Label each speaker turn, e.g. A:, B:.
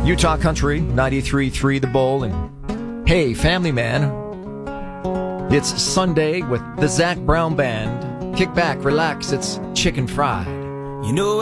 A: Utah Country, 93.3 The Bull, and hey, family man, it's Sunday with the Zac Brown Band. Kick back, relax, it's chicken fried.
B: You know